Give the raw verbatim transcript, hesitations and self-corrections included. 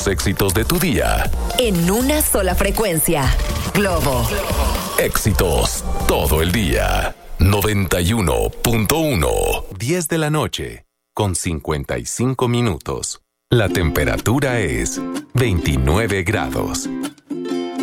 los éxitos de tu día. En una sola frecuencia. Globo. Éxitos todo el día. noventa y uno punto uno. diez de la noche, con cincuenta y cinco minutos. La temperatura es veintinueve grados.